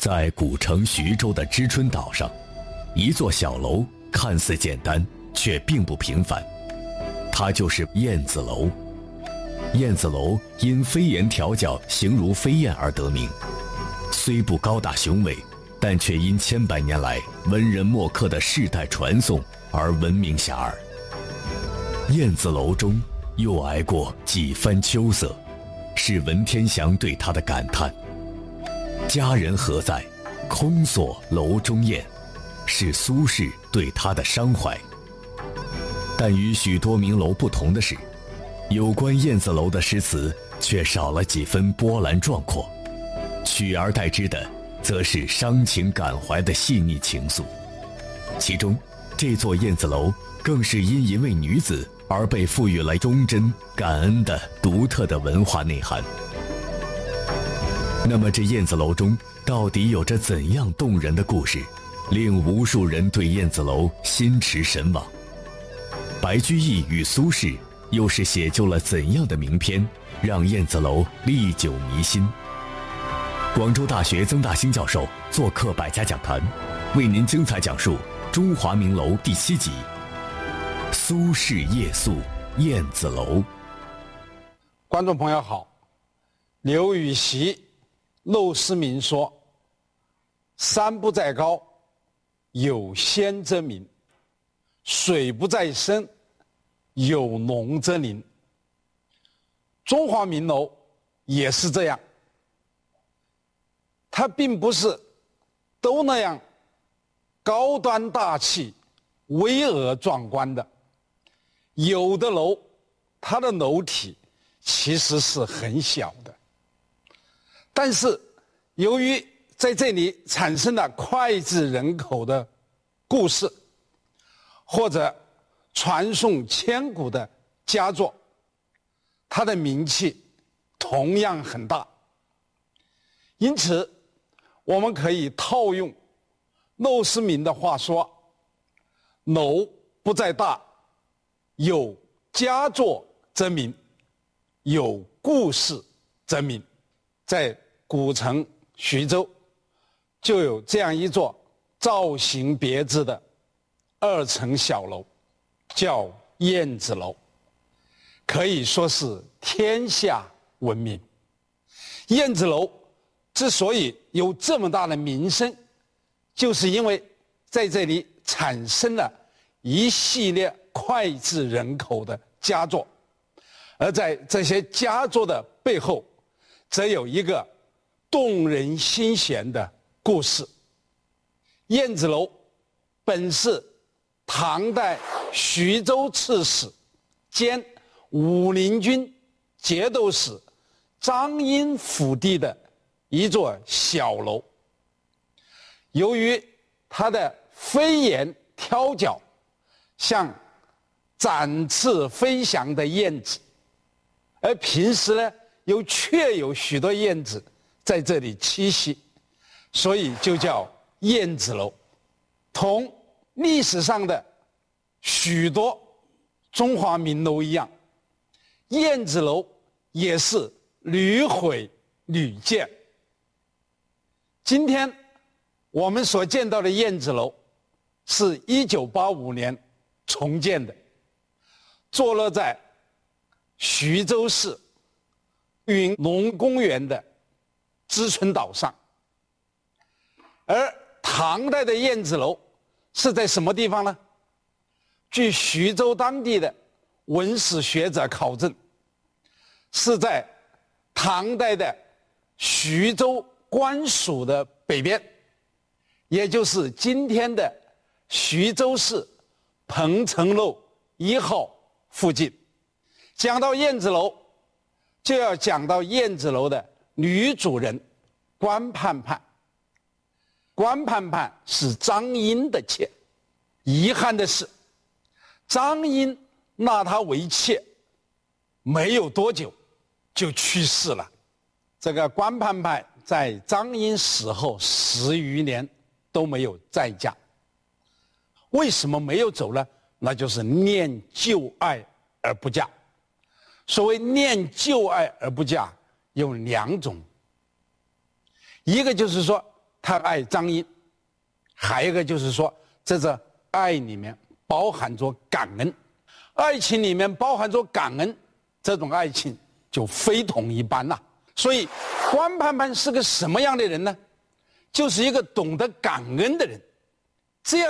在古城徐州的知春岛上，一座小楼看似简单，却并不平凡。它就是燕子楼。燕子楼因飞檐条角形如飞燕而得名，虽不高大雄伟，但却因千百年来文人墨客的世代传颂而闻名遐迩。燕子楼中又挨过几番秋色，是文天祥对他的感叹。佳人何在？空锁楼中燕，是苏轼对他的伤怀。但与许多名楼不同的是，有关燕子楼的诗词却少了几分波澜壮阔，取而代之的则是伤情感怀的细腻情愫。其中这座燕子楼更是因一位女子而被赋予了忠贞感恩的独特的文化内涵。那么这燕子楼中到底有着怎样动人的故事，令无数人对燕子楼心驰神往？白居易与苏轼又是写就了怎样的名篇，让燕子楼历久弥新？广州大学曾大兴教授做客百家讲坛，为您精彩讲述中华名楼第7集《苏轼夜宿燕子楼》。 观众朋友好，刘禹锡、陋室铭说：“山不在高，有仙则名；水不在深，有龙则灵。”中华名楼也是这样，它并不是都那样高端大气、巍峨壮观的，有的楼它的楼体其实是很小的。但是由于在这里产生了脍炙人口的故事，或者传颂千古的佳作，它的名气同样很大。因此我们可以套用陋室铭的话说：“楼不在大，有佳作则名，有故事则名。”在古城徐州就有这样一座造型别致的2层小楼，叫燕子楼，可以说是天下闻名。燕子楼之所以有这么大的名声，就是因为在这里产生了一系列脍炙人口的佳作，而在这些佳作的背后，则有一个动人心弦的故事。燕子楼本是唐代徐州刺史兼武陵军节度使张英府邸的一座小楼，由于它的飞檐挑角像展翅飞翔的燕子，而平时呢又确有许多燕子在这里栖息，所以就叫燕子楼。同历史上的许多中华名楼一样，燕子楼也是屡毁屡建。今天我们所见到的燕子楼是1985年重建的，坐落在徐州市云龙公园的知春岛上。而唐代的燕子楼是在什么地方呢？据徐州当地的文史学者考证，是在唐代的徐州官署的北边，也就是今天的徐州市彭城路1号附近。讲到燕子楼，就要讲到燕子楼的女主人关盼盼。关盼盼是张英的妾，遗憾的是，张英纳她为妾没有多久就去世了。这个关盼盼在张英死后10余年都没有再嫁。为什么没有走呢？那就是念旧爱而不嫁。所谓念旧爱而不嫁有2种，一个就是说他爱张英，还有一个就是说，在这爱里面包含着感恩，爱情里面包含着感恩，这种爱情就非同一般了。所以关盼盼是个什么样的人呢？就是一个懂得感恩的人。